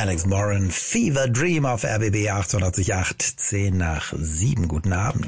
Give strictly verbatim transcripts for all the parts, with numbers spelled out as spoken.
Alex Moran, Fever Dream auf R B B achtundachtzig Komma acht, zehn nach sieben. Guten Abend.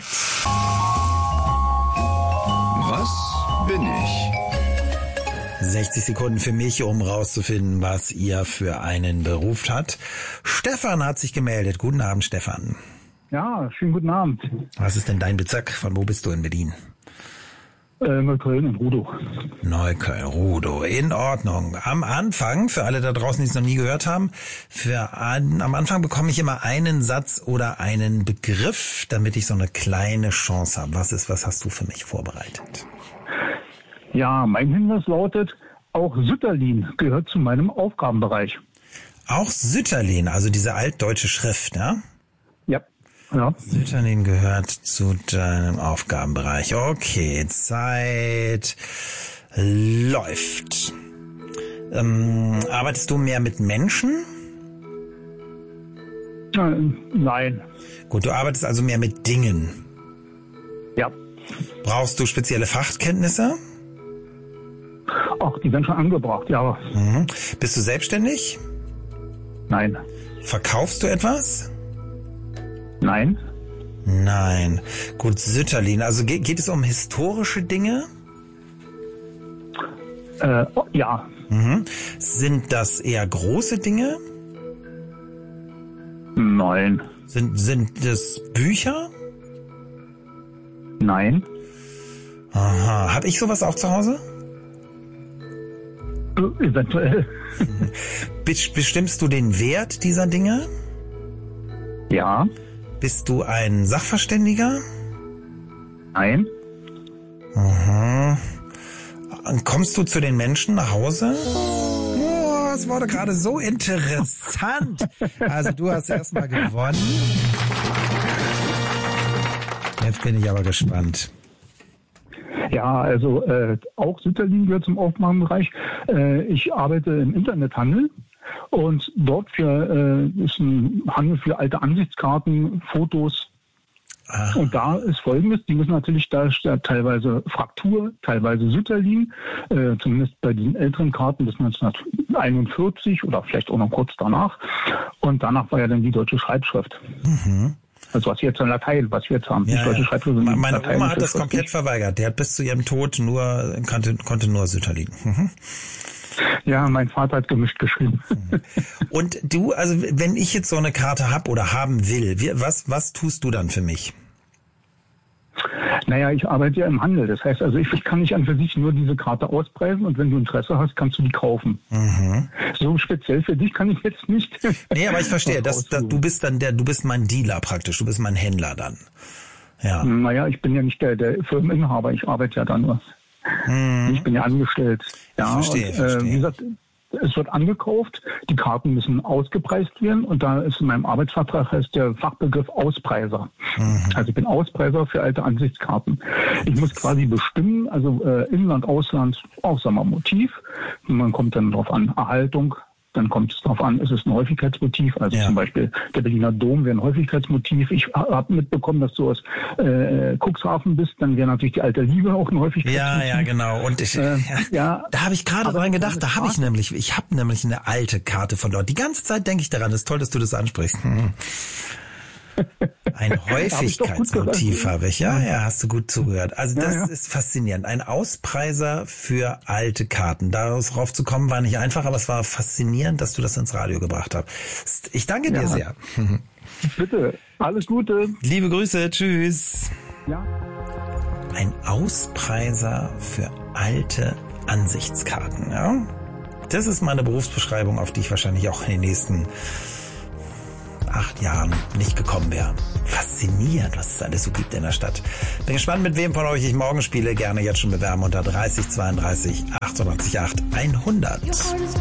Was bin ich? sechzig Sekunden für mich, um rauszufinden, was ihr für einen Beruf hat. Stefan hat sich gemeldet. Guten Abend, Stefan. Ja, schönen guten Abend. Was ist denn dein Bezirk? Von wo bist du in Berlin? Äh, Neukölln und Rudow. Neukölln, Rudow. In Ordnung. Am Anfang, für alle da draußen, die es noch nie gehört haben, für an, am Anfang bekomme ich immer einen Satz oder einen Begriff, damit ich so eine kleine Chance habe. Was ist, was hast du für mich vorbereitet? Ja, mein Hinweis lautet, auch Sütterlin gehört zu meinem Aufgabenbereich. Auch Sütterlin, also diese altdeutsche Schrift, ja? Ja. Ja. Sütterlin gehört zu deinem Aufgabenbereich. Okay, Zeit läuft. Ähm, arbeitest du mehr mit Menschen? Äh, nein. Gut, du arbeitest also mehr mit Dingen. Ja. Brauchst du spezielle Fachkenntnisse? Ach, die werden schon angebracht, ja. Mhm. Bist du selbstständig? Nein. Verkaufst du etwas? Nein. Nein. Gut, Sütterlin. Also geht, geht es um historische Dinge? Äh, oh, ja. Mhm. Sind das eher große Dinge? Nein. Sind, sind das Bücher? Nein. Aha. Habe ich sowas auch zu Hause? Äh, eventuell. Bestimmst du den Wert dieser Dinge? Ja. Bist du ein Sachverständiger? Nein. Aha. Kommst du zu den Menschen nach Hause? Oh, es wurde gerade so interessant. Also du hast erstmal gewonnen. Jetzt bin ich aber gespannt. Ja, also äh, auch Sütterlin gehört zum Aufgabenbereich. Äh, ich arbeite im Internethandel und dort für, äh, ist ein Handel für alte Ansichtskarten, Fotos. Ah. Und da ist Folgendes, die müssen natürlich, da steht teilweise Fraktur, teilweise Sütterlin, äh, zumindest bei den älteren Karten bis neunzehnhunderteinundvierzig oder vielleicht auch noch kurz danach. Und danach war ja dann die deutsche Schreibschrift. Mhm. Also was wir jetzt in Latein, was wir jetzt haben. Ja, deutsche ja. Schreibschrift sind Meine Latein Oma hat das vierzig. komplett verweigert. Der hat bis zu ihrem Tod nur, konnte, konnte nur Sütterlin. Mhm. Ja, mein Vater hat gemischt geschrieben. Und du, also wenn ich jetzt so eine Karte hab oder haben will, wie, was, was tust du dann für mich? Naja, ich arbeite ja im Handel. Das heißt, also ich, ich kann nicht an für sich nur diese Karte auspreisen und wenn du Interesse hast, kannst du die kaufen. Mhm. So speziell für dich kann ich jetzt nicht. Nee, aber ich verstehe, das, das, du bist dann der, du bist mein Dealer praktisch, du bist mein Händler dann. Ja. Naja, ich bin ja nicht der, der Firmeninhaber, ich arbeite ja da nur. Mhm. Ich bin ja angestellt. Ja, Ich verstehe, und, verstehe. Äh, wie gesagt, es wird angekauft, die Karten müssen ausgepreist werden und da ist in meinem Arbeitsvertrag heißt der Fachbegriff Auspreiser. Mhm. Also ich bin Auspreiser für alte Ansichtskarten. Ich muss quasi bestimmen, also äh, Inland, Ausland, auch sagen wir Motiv. Man kommt dann drauf an, Erhaltung. Dann kommt es darauf an, ist es ein Häufigkeitsmotiv, also Ja. zum Beispiel der Berliner Dom wäre ein Häufigkeitsmotiv. Ich habe mitbekommen, dass du aus äh, Cuxhaven bist, dann wäre natürlich die alte Liebe auch ein Häufigkeitsmotiv. Ja, ja, genau. Und ich, Äh, ja, ja. da habe ich gerade Aber dran gedacht, da habe ich Frage- nämlich, ich habe nämlich eine alte Karte von dort. Die ganze Zeit denke ich daran, das ist toll, dass du das ansprichst. Hm. Ein Häufigkeitsmotiv habe ich. Ja, ja, hast du gut zugehört. Also das ja, ja. ist faszinierend. Ein Auspreiser für alte Karten. Darauf zu kommen war nicht einfach, aber es war faszinierend, dass du das ins Radio gebracht hast. Ich danke dir Ja. sehr. Bitte, alles Gute. Liebe Grüße, tschüss. Ja. Ein Auspreiser für alte Ansichtskarten, ja? Das ist meine Berufsbeschreibung, auf die ich wahrscheinlich auch in den nächsten acht Jahren nicht gekommen wäre. Faszinierend, was es alles so gibt in der Stadt. Bin gespannt, mit wem von euch ich morgen spiele. Gerne jetzt schon bewerben unter dreißig zweiunddreißig achtundachtzig acht hundert.